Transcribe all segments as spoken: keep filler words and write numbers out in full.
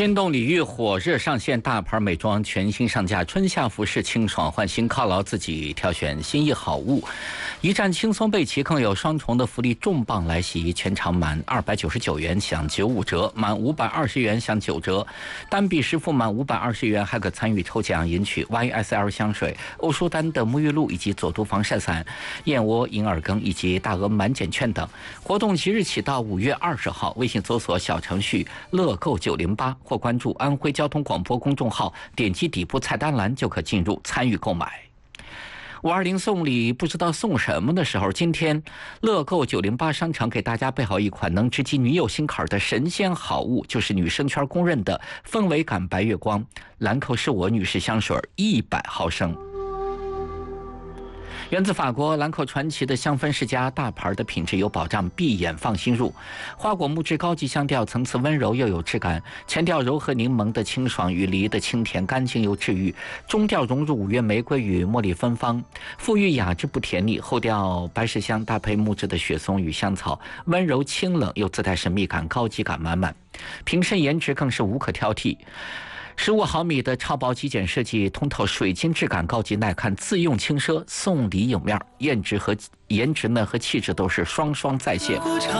心动礼遇火热上线，大牌美妆全新上架，春夏服饰清爽换新，犒劳自己，挑选心意好物。一站轻松备齐，更有双重的福利重磅来袭，全场满二百九十九元享九五折，满五百二十元享九折，单笔实付满五百二十元还可参与抽奖，赢取 Y S L 香水、欧舒丹的沐浴露以及佐图防晒伞、燕窝银耳羹以及大额满减券等。活动即日起到五月二十号，微信搜索小程序乐购九零八。或关注安徽交通广播公众号，点击底部菜单栏就可进入参与购买。五二零送礼不知道送什么的时候，今天乐购九零八商城给大家备好一款能直击女友心坎的神仙好物，就是女生圈公认的氛围感白月光兰蔻是我女士香水一百毫升。源自法国兰蔻传奇的香氛世家，大牌的品质有保障，闭眼放心入。花果木质高级香调，层次温柔又有质感，前调柔和柠檬的清爽与梨的清甜，干净又治愈。中调融入五月玫瑰与茉莉芬芳，馥郁雅致不甜腻。后调白芪香搭配木质的雪松与香草，温柔清冷又自带神秘感，高级感满满。瓶身颜值更是无可挑剔。十五毫米的超薄极简设计，通透水晶质感，高级耐看，自用轻奢，送礼有面，颜值和颜值呢和气质都是双双在线。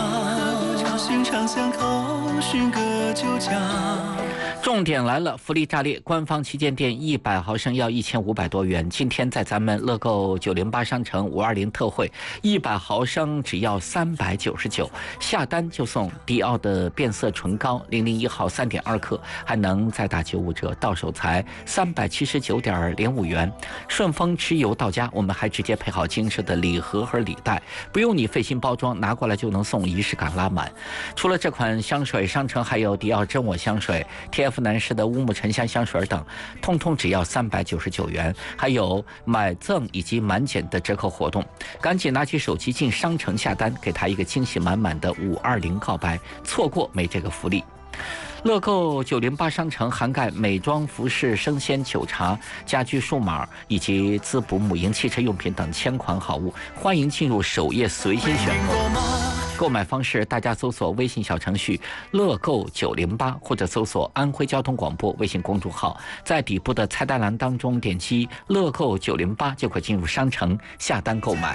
重点来了，福利炸裂！官方旗舰店一百毫升要一千五百多元，今天在咱们乐购九零八商城五二零特惠，一百毫升只要三百九十九，下单就送迪奥的变色唇膏零零一号三点二克，还能再打九五折，到手才三百七十九点零五元。顺丰持邮到家，我们还直接配好精致的礼盒和礼袋，不用你费心包装，拿过来就能送，仪式感拉满。除了这款香水，商城还有迪奥真我香水、T F男士的乌木沉香香水等，通通只要三百九十九元，还有买赠以及满减的折扣活动。赶紧拿起手机进商城下单，给他一个惊喜满满的五二零告白，错过没这个福利。乐购九零八商城涵盖美妆、服饰、生鲜、酒茶、家居数码以及滋补母婴、汽车用品等千款好物，欢迎进入首页随心选购。购买方式，大家搜索微信小程序乐购九零八，或者搜索安徽交通广播微信公众号，在底部的菜单栏当中点击乐购九零八就可进入商城下单购买。